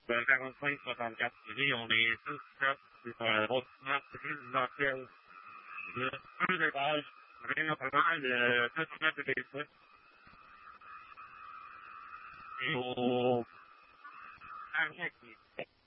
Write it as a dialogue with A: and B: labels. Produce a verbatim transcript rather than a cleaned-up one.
A: euh, quarante-cinq soixante-quatre tirés, on est six sept sur un bâtiment résidentiel de deux étages, rien autrement, de sept mètres de ça. Et au... Arrêtez.